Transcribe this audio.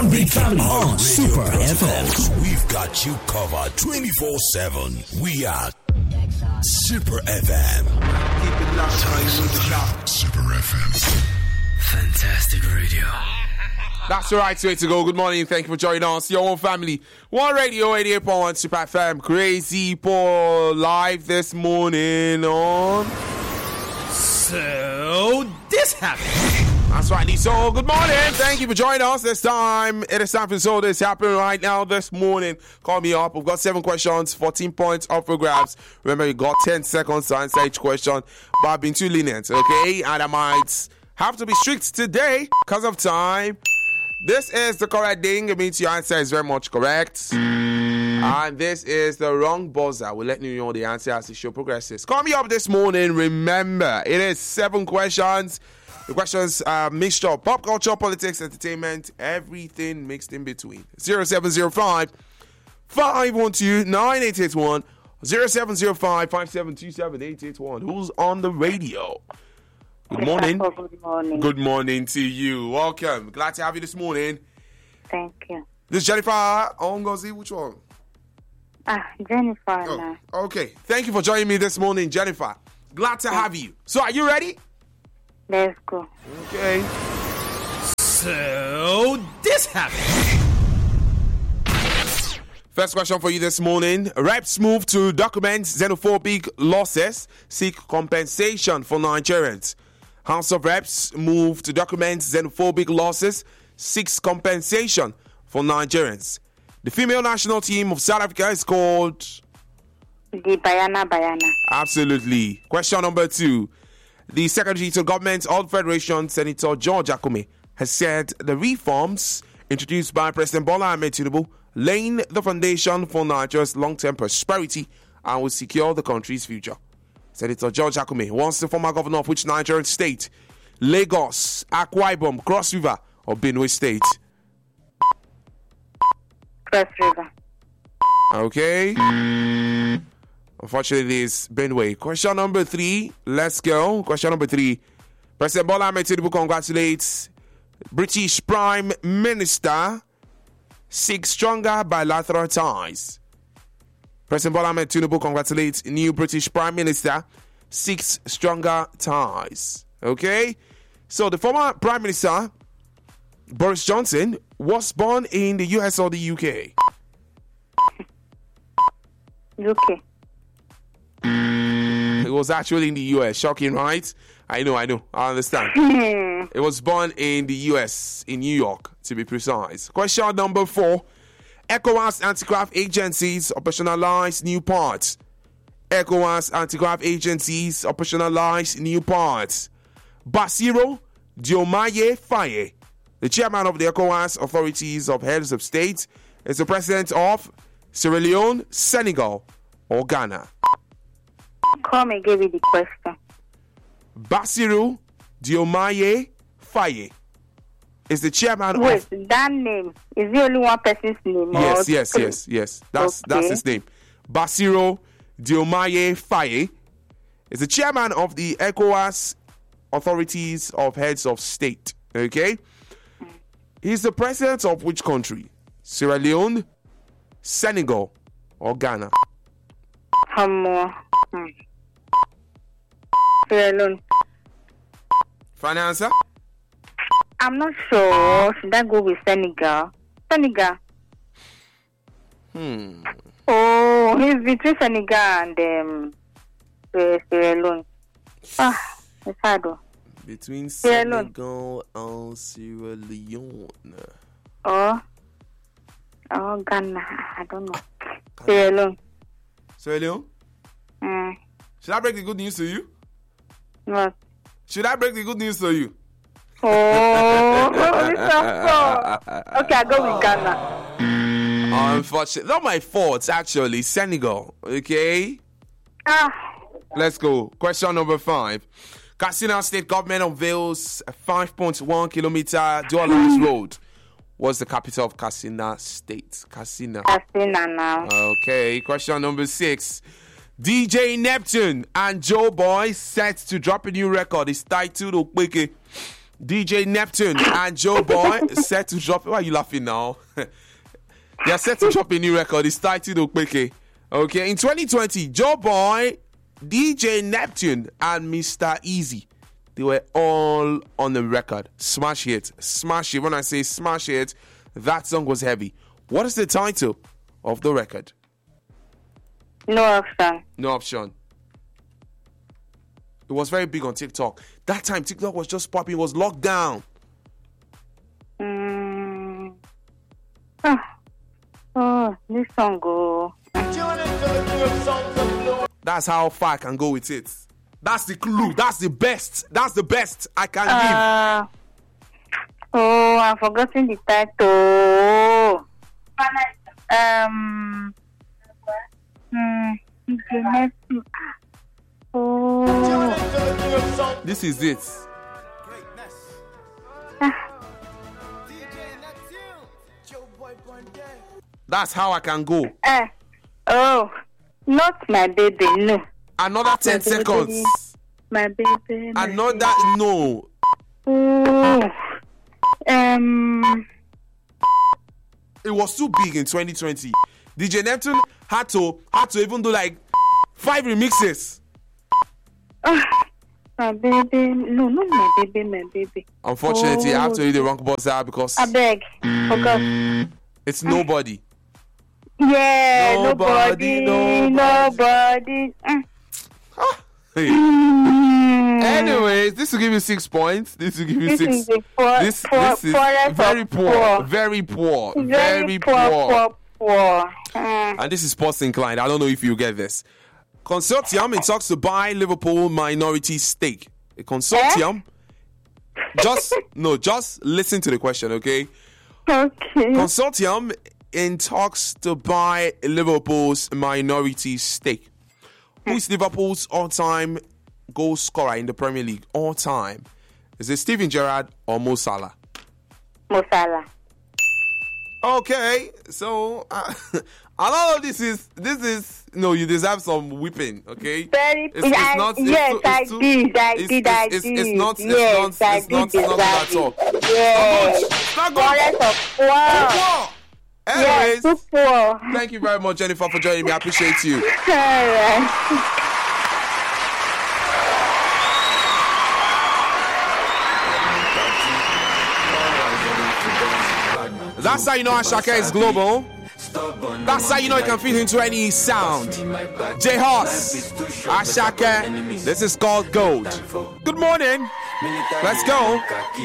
One big family on Super FM. We've got you covered 24/7. We are Super FM. Keep it locked. Time with the clock. Super FM. Fantastic radio. That's the right way to go. Good morning. Thank you for joining us. Your own family. One Radio 88.1 Super FM. Crazy Paul live this morning on. So this happened. That's right, so good morning. Thank you for joining us this time. It is time for So This happening right now this morning. Call me up. We've got 7 questions, 14 points up for grabs. Remember, you got 10 seconds to answer each question, but I've been too lenient, okay? And I might have to be strict today because of time. This is the correct thing. It means your answer is very much correct. And this is the wrong buzzer. We'll let you know the answer as the show progresses. Call me up this morning. Remember, it is 7 questions. The questions are mixture of pop culture, politics, entertainment, everything mixed in between. 0705 512 9881 0705 572 881. Who's on the radio? Good morning. Good morning. Good morning to you. Welcome. Glad to have you this morning. Thank you. This is Jennifer Ongozi. Which one? Jennifer. Oh, okay. Thank you for joining me this morning, Jennifer. Glad to have you. So, are you ready? Let's go. Okay. So this happened. First question for you this morning. Reps move to document xenophobic losses, seek compensation for Nigerians. House of Reps move to document xenophobic losses, seeks compensation for Nigerians. The female national team of South Africa is called... The Bayana. Absolutely. Question number 2. The Secretary to Government of the Federation, Senator George Akume, has said the reforms introduced by President Bola Ahmed Tinubu laying the foundation for Nigeria's long-term prosperity and will secure the country's future. Senator George Akume wants the former governor of which Nigerian state? Lagos, Akwa Ibom, Cross River, or Benue State? Cross River. Okay. Unfortunately, it's Benue. Question number 3. Let's go. Question number 3. President Bola Ahmed Tinubu congratulates British Prime Minister. Seek stronger bilateral ties. President Bola Ahmed Tinubu congratulates new British Prime Minister. Seeks stronger ties. Okay? So the former Prime Minister, Boris Johnson, was born in the US or the UK? UK. It was actually in the US. Shocking, right? I know. I understand. It was born in the US, in New York, to be precise. Question number 4. ECOWAS anti-graft agencies operationalize new parts. ECOWAS anti-graft agencies operationalize new parts. Bassirou Diomaye Faye, the chairman of the ECOWAS authorities of heads of state, is the president of Sierra Leone, Senegal, or Ghana. Come and give me the question. Bassirou Diomaye Faye is the chairman Wait, of... that name, is the only one person's name? Yes. That's his name. Bassirou Diomaye Faye is the chairman of the ECOWAS authorities of heads of state. Okay? He's the president of which country? Sierra Leone, Senegal, or Ghana? Sierra Leone. Final answer? I'm not sure. Should I go with Senegal? Senegal. Oh, he's between Senegal and Sierra Leone. It's hard though. Between Sierra Leone. Senegal and Sierra Leone. Oh, Ghana. I don't know. Sierra Leone. Sierra Leone? Should I break the good news to you? What? Should I break the good news to you? Oh, okay, I go with Ghana. Unfortunately, not my fault, actually. Senegal, okay? Let's go. Question number 5. Katsina State government unveils a 5.1 kilometer dual lines road. What's the capital of Katsina State? Katsina now. Okay. Question number 6. DJ Neptune and Joe Boy set to drop a new record. It's titled Okweke. DJ Neptune and Joe Boy set to drop. Why are you laughing now? They are set to drop a new record. It's titled Okpeke. Okay, in 2020, Joe Boy, DJ Neptune, and Mr. Easy, they were all on the record. Smash hit. Smash hit. When I say smash hit, that song was heavy. What is the title of the record? No option. No option. It was very big on TikTok. That time, TikTok was just popping. It was locked down. Oh, this song go. That's how far I can go with it. That's the clue. That's the best. That's the best I can give. Oh, I've forgotten the title. Oh. This is it. That's how I can go. Oh, not my baby, no. Another 10 seconds. My baby. Another no. Oh. It was too big in 2020. DJ Neptune had to even do like 5 remixes. My baby. No, not my baby. Unfortunately, I have to read the wrong buzzer because I beg. Forgot. It's nobody. Yeah, nobody. Hey. Anyways, this will give you 6 points. This will give you 6. Is the This is very poor. Very poor. Very poor. And this is sports inclined. I don't know if you get this. Consortium in talks to buy Liverpool minority stake. A consortium. Just listen to the question, okay? Okay. Consortium in talks to buy Liverpool's minority stake. Who is Liverpool's all-time goal scorer in the Premier League? All time. Is it Steven Gerrard or Mo Salah? Mo Salah. Okay, so a lot of this is no, you deserve some whipping, okay? I did. It's not good at all. Yes. It's not good. Anyways, thank you very much, Jennifer, for joining me. I appreciate you. That's how you know Ashake is global. That's how you know you can fit into any sound. J Hoss, Ashake. This is called Gold. Good morning. Let's go.